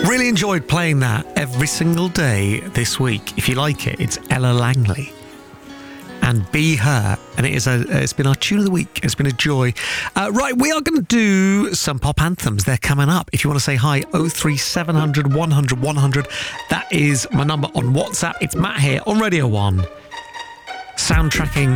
Really enjoyed playing that every single day this week. If you like it, it's Ella Langley and Be Her, and it's been our tune of the week. It's been a joy. Right, we are going to do some pop anthems. They're coming up. If you want to say hi, 03700 100 100. That is my number on WhatsApp. It's Matt here on Radio 1, soundtracking